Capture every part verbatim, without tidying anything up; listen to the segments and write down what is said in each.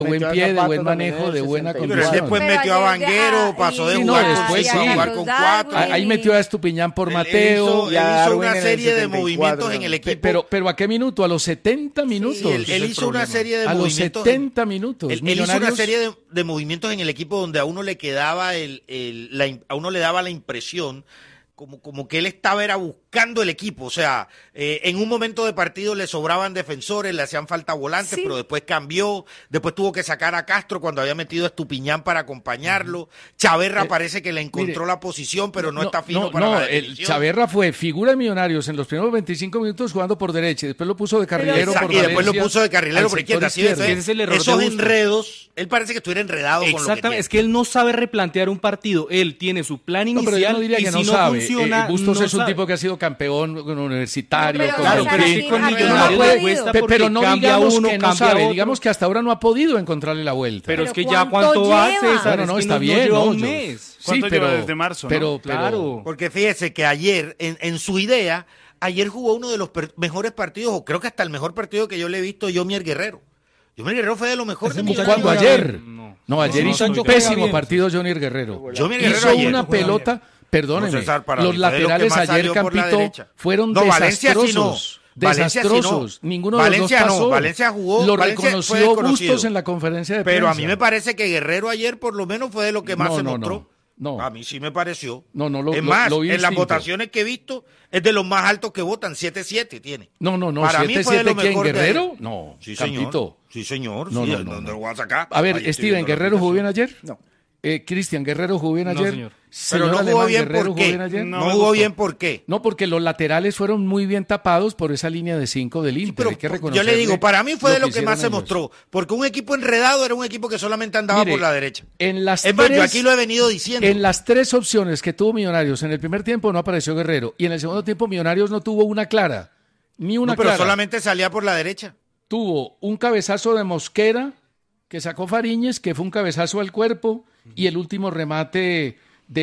buen pie, de buen manejo, de buena condición. Pero después Pero metió a Vanguero, deja, pasó de sí, jugar, no, después con, sí. jugar con cuatro. Ahí metió a Estupiñán por Él Mateo. hizo, él hizo una serie de movimientos en el equipo. Pero, pero ¿a qué minuto? A los setenta minutos. Sí, él, él hizo una serie de a movimientos. A los setenta minutos. Él, él hizo una serie de, de movimientos en el equipo donde a uno le quedaba el, el la, a uno le daba la impresión como, como que él estaba era buscando el equipo, o sea, eh, en un momento de partido le sobraban defensores, le hacían falta volantes, sí. Pero después cambió, después tuvo que sacar a Castro cuando había metido a Estupiñán para acompañarlo. Chaverra eh, parece que le encontró mire, la posición, pero no, no está fino no, para no, la definición. El Chaverra fue figura de Millonarios en los primeros veinticinco minutos jugando por derecha y después lo puso de carrilero por y Valencia, después lo puso de carrilero por izquierda. Así es, ese es el error esos de enredos, él parece que estuviera enredado con lo que tiene. Exactamente, es que él no sabe replantear un partido, él tiene su plan inicial, no, pero yo no diría y que si no, no sabe. funciona, eh, Bustos no es un sabe. tipo que ha sido campeón universitario, no, pero, con claro, pero Martín, sí con no Millonarios puede, le cuesta pero, pero no digamos uno, que no sabe, otro. digamos que hasta ahora no ha podido encontrarle la vuelta. Pero, pero es que ya cuánto lleva? hace, César, bueno, no, es que está no, bien, no lleva no, un yo, mes. ¿Cuánto sí, pero, lleva desde marzo? Pero, ¿no? pero, Claro. Porque fíjese que ayer, en, en su idea, ayer jugó uno de los per- mejores partidos, o creo que hasta el mejor partido que yo le he visto, Yomier Guerrero. Yomier Guerrero fue de lo mejor de ¿Cuándo? Millonarios. ¿Ayer? No, No, ayer no, hizo no, un pésimo partido Johnny Guerrero. Yomier Guerrero Hizo ayer, una jugó ayer. pelota, perdóneme, No, César, para los mí fue de lo que laterales más ayer, salió por la Campito, derecha. fueron No, Valencia sí desastrosos. no. Valencia sí no. Desastrosos. Ninguno de Valencia los dos no. pasó. Valencia jugó. Lo Valencia fue reconoció desconocido. Bustos en la conferencia de Pero prensa. a mí me parece que Guerrero ayer por lo menos fue de lo que más No, se no, mostró. no, no. A mí sí me pareció. No, no, lo- es lo- más, lo vi en las distinto. votaciones que he visto es de los más altos que votan, siete siete tiene. No, no, no, Para mí siete fue de lo siete, ¿quién? mejor de ¿Guerrero? ayer. No, Sí, Campito. señor. Sí, señor. No, sí, no, ¿dónde no, no. lo voy a sacar? A ver, Ahí estoy Steven, viendo la ¿Guerrero jugó bien aplicación. ayer? No. Eh, Cristian, ¿Guerrero jugó bien No, ayer? señor. Pero Señor no jugó Alemán, bien, ¿Guerrero ¿por jugó qué? bien ayer? No, No me jugó gustó. bien, ¿por qué? No, porque los laterales fueron muy bien tapados por esa línea de cinco del Inter. Pero Hay que yo reconocerle le digo, para mí fue de lo que hicieron más se ellos. mostró. Porque un equipo enredado era un equipo que solamente andaba Mire, por la derecha. En las Es más, tres, yo aquí lo he venido diciendo. En las tres opciones que tuvo Millonarios, en el primer tiempo no apareció Guerrero. Y en el segundo tiempo Millonarios no tuvo una clara. Ni una No, pero clara. solamente salía por la derecha. Tuvo un cabezazo de Mosquera que sacó Fariñez, que fue un cabezazo al cuerpo, y el último remate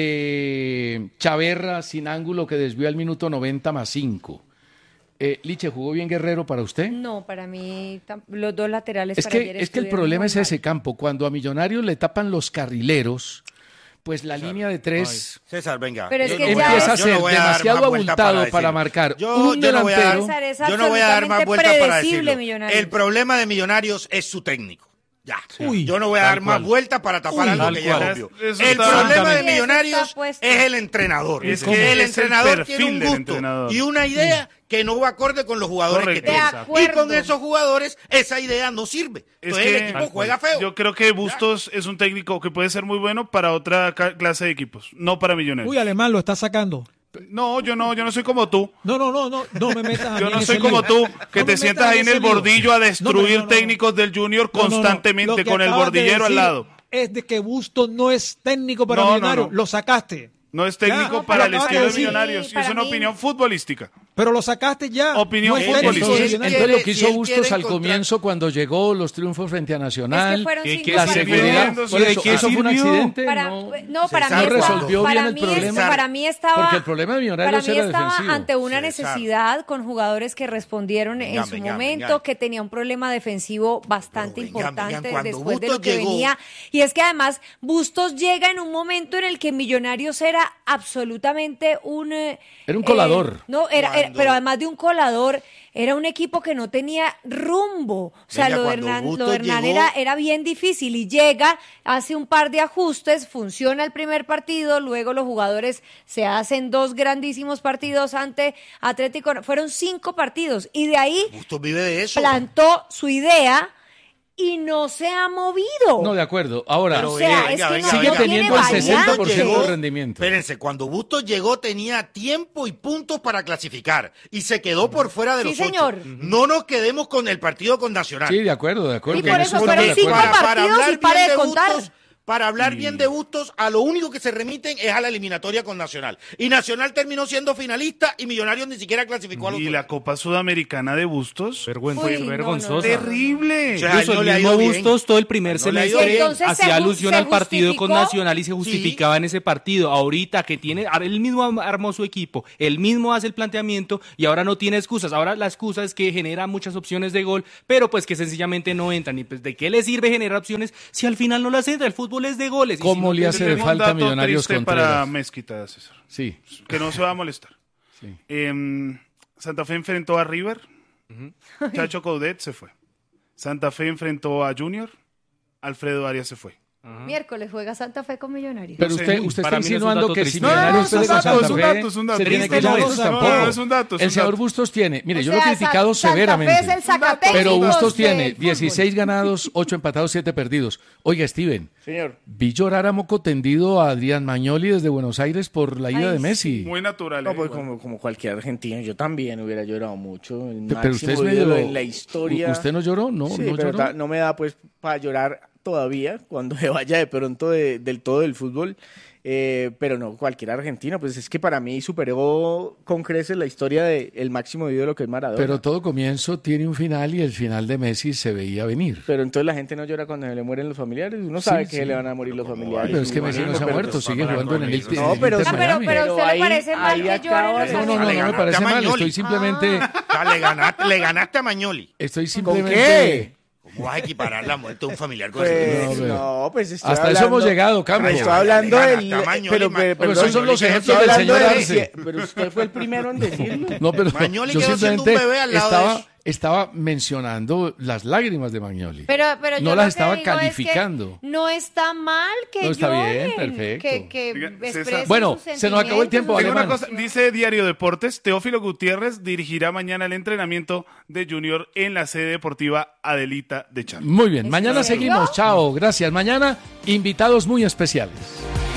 de Chaverra sin ángulo que desvió al minuto noventa más cinco. Eh, Liche, ¿jugó bien Guerrero para usted? No, para mí tam- los dos laterales Es para que, ayer es que el estuvieron problema muy es mal. ese campo. Cuando a Millonarios le tapan los carrileros, pues la línea de tres César, venga. Pero es yo que no ya voy empieza a yo ser no voy dar demasiado más vuelta abultado decirlo. para marcar Yo, un yo no voy a dar, delantero. César, es yo no voy a dar más absolutamente vueltas para predecible, decirlo. Millonarios. El problema de Millonarios es su técnico. Ya. Uy, yo no voy a tal dar más cual. vueltas para tapar Uy, algo tal que ya cual. es obvio. Eso El está- problema de Exactamente. Millonarios Eso está puesto. es el entrenador. Es que que el es el entrenador perfil tiene un del gusto entrenador. y una idea que no va acorde con los jugadores Correcto. que tiene. De acuerdo. Y con esos jugadores esa idea no sirve. Es Entonces que el equipo juega feo. yo creo que Bustos es un técnico que puede ser muy bueno para otra ca- clase de equipos, no para Millonarios. Uy, Alemán lo está sacando. No, yo no, yo no soy como tú. No, no, no, no, no me metas a mí Yo en no ese soy como lío. tú, que No te me sientas metas ahí en ese el lío. bordillo a No, destruir pero no, no, técnicos del Junior no, no, no. constantemente Lo que con el acabas de bordillero al decir lado. Es de que Bustos no es técnico para No, no, Millonarios. no. Lo sacaste. No es técnico Ya, para lo el acabas estilo de de decir. Millonarios, Sí, y es para una mí. opinión futbolística. Pero lo sacaste ya. Opinión no es futbolística. técnico de Entonces, Millonarios. entonces lo que Si hizo él Bustos quiere al encontrar- comienzo cuando llegó los triunfos frente a Nacional, Es que fueron ¿Qué- cinco qué la partidos. seguridad, sirviendo? por ¿De eso, qué eso fue un sirvió? accidente, Para, no, no, para César, mí no estaba- resolvió para bien el mí problema. es- para mí estaba, porque el problema de para Millonarios mí era estaba defensivo. ante una César. necesidad con jugadores que respondieron Venga, en su venga, momento, venga. que tenía un problema defensivo bastante Pero venga, importante venga, cuando después de lo Bustos que llegó- venía. Y es que además Bustos llega en un momento en el que Millonarios era absolutamente un... eh, Era un colador. eh, no, era, era- Cuando- pero además de un colador, era un equipo que no tenía rumbo. O sea, Venga, lo de cuando Hernán, lo Bustos de Hernán llegó- era, era bien difícil y llega, hace un par de ajustes, funciona el primer partido, luego los jugadores se hacen dos grandísimos partidos ante Atlético. Fueron cinco partidos y de ahí Bustos vive de eso. plantó su idea y no se ha movido. No, de acuerdo. Ahora, Pero o sea, venga, es que venga, no, sigue no teniendo tiene el variante. sesenta por ciento Llegó- de rendimiento. Espérense, cuando Bustos llegó tenía tiempo y puntos para clasificar y se quedó por fuera de Sí, los ocho. señor. No nos quedemos con el partido con Nacional. Sí, de acuerdo, de acuerdo. Y por con eso estoy fueron de cinco acuerdo. partidos hablar y pare bien de contar. Bustos, para hablar Y- bien de Bustos, a lo único que se remiten es a la eliminatoria con Nacional. Y Nacional terminó siendo finalista y Millonarios ni siquiera clasificó a los Y la Copa Sudamericana de Bustos. Vergüenza, Uy, no, no, vergonzoso. no. Terrible. O sea, Incluso no el le ha mismo ido bien. Bustos todo el primer No le ha ido semestre bien. Entonces, hacía ¿se ju- alusión se al partido con justificó? Nacional y se justificaba en ese partido. Ahorita que tiene, ahora él mismo am- armó su equipo, él mismo hace el planteamiento y ahora no tiene excusas. Ahora la excusa es que genera muchas opciones de gol, pero pues que sencillamente no entran. ¿Y pues de qué le sirve generar opciones si al final no las entra? El fútbol es de goles. Y si ¿Cómo no le te- hace Tengo de un falta dato Millonarios triste Contreras? para Mezquita, César. Sí, Que no se va a molestar. sí. Em, Santa Fe enfrentó a River. Chacho Coudet se fue. Santa Fe enfrentó a Junior. Alfredo Arias se fue. Miércoles juega Santa Fe con Millonarios. Pero No sé, usted, usted para está mí no es un insinuando dato que triste. si No, no, Millonarios es un pierde con dato, Santa es un Fe, dato, es un dato. se tiene que Triste ir a no Bustos es, tampoco. no, no, es un dato, es El un señor dato. Bustos tiene, mire, O yo lo he sea, criticado Sa- Santa severamente. Fe es el sacatécnicos Pero Bustos del tiene fútbol. dieciséis ganados, ocho empatados, siete perdidos. Oiga, Steven, Señor. vi llorar a moco tendido a Adrián Magnoli desde Buenos Aires por la ida Ay, de Messi. Muy natural. No, eh, pues igual. como, como cualquier argentino, yo también hubiera llorado mucho. El Pero usted es máximo medio... ídolo en la historia. ¿Usted no lloró? No, Sí, no pero lloró. ta- no me da pues para llorar todavía cuando se vaya de pronto de- del todo del fútbol. Eh, pero no, cualquier argentino, pues es que para mí superó con creces la historia del máximo ídolo que es Maradona. Pero todo comienzo tiene un final y el final de Messi se veía venir. Pero entonces la gente no llora cuando se le mueren los familiares. Uno sabe Sí, que sí. le van a morir los familiares. Pero es que Messi no se ha Pero- muerto, sigue para jugando en el, Rodríguez. en No, el pero- Inter No, pero, Miami. pero a usted Pero le ahí- parece mal ahí que acaba lloren de- los No, no, no, Le no me ganaste parece a mal, Magnoli. estoy simplemente... Ah, le, ganaste, le ganaste a Magnoli. Estoy ¿Con simplemente... qué? ¿Cómo vas a equiparar la muerte de un familiar con Pues, ese? No, pero- no, pues estoy Hasta eso hablando- hemos llegado, Campo. Estoy hablando Le del... ganaste a Magnoli, Pero, Ma- pero, Pero esos son los Magnoli ejemplos quedó del estoy señor hablando Arce. de- Pero usted fue el primero en decirlo. No, pero Magnoli yo quedó siendo un simplemente bebé al lado de estaba, eso. estaba mencionando las lágrimas de Magnoli. Pero, pero yo No lo las que estaba digo es que calificando. no está mal que No, está bien, lloren, perfecto. que, que Oiga, César. expresen Bueno, sus se nos acabó el tiempo, sentimientos, Tengo una Alemán. cosa, dice Diario Deportes, Teófilo Gutiérrez dirigirá mañana el entrenamiento de Junior en la sede deportiva Adelita de Char. Muy bien, mañana serio? seguimos. Chao, gracias. Mañana invitados muy especiales.